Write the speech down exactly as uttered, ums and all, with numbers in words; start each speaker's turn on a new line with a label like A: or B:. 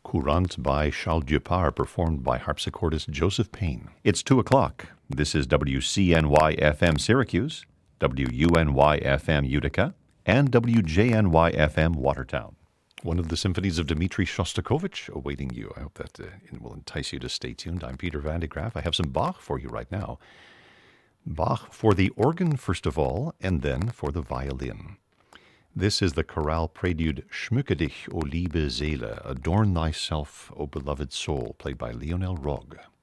A: Courante by Charles Dupart, performed by harpsichordist Joseph Payne. It's two o'clock. This is W C N Y F M Syracuse, W U N Y F M Utica, and W J N Y F M Watertown. One of the symphonies of Dmitri Shostakovich awaiting you. I hope that uh, it will entice you to stay tuned. I'm Peter Van de Graaf. I have some Bach for you right now. Bach for the organ, first of all, and then for the violin. This is the chorale prelude Schmücke dich, o liebe Seele, Adorn thyself, O beloved soul, played by Lionel Rogue.